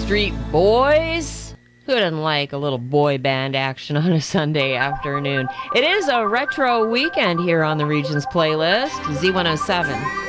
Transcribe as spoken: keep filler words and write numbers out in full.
Backstreet Boys. Who doesn't like a little boy band action on a Sunday afternoon? It is a retro weekend here on the Regions playlist, Z one oh seven.